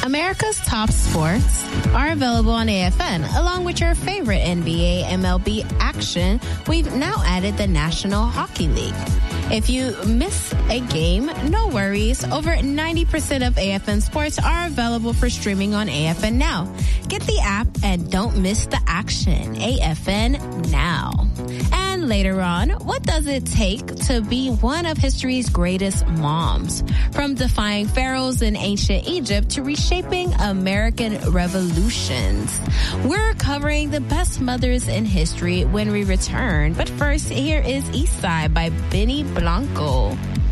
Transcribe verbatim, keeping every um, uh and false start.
America's top sports are available on A F N. Along with your favorite N B A, M L B action, we've now added the National Hockey League. If you miss a game, no worries. Over ninety percent of A F N sports are available for streaming on A F N Now. Get the app and don't miss the action. A F N Now. And later on, what does it take to be one of history's greatest moms? From defying pharaohs in ancient Egypt to reshaping American revolutions. We're covering the best mothers in history when we return. But first, here is Eastside by Benny Blanco.